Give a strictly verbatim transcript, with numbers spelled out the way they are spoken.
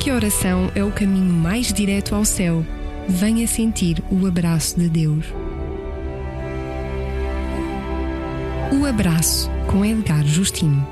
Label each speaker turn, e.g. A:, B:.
A: que a oração é o caminho mais direto ao céu, venha sentir o abraço de Deus. O Abraço, com Edgar Justino.